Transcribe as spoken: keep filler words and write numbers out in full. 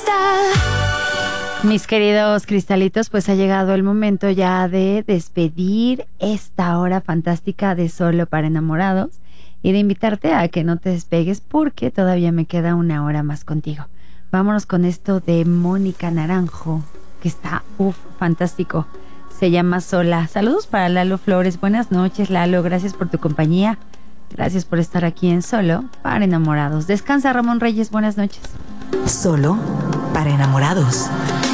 Mis queridos cristalitos, pues ha llegado el momento ya de despedir esta hora fantástica de Solo para Enamorados y de invitarte a que no te despegues porque todavía me queda una hora más contigo. Vámonos con esto de Mónica Naranjo, que está, uff, fantástico. Se llama Sola. Saludos para Lalo Flores. Buenas noches, Lalo. Gracias por tu compañía. Gracias por estar aquí en Solo para Enamorados. Descansa, Ramón Reyes. Buenas noches. Solo para Enamorados.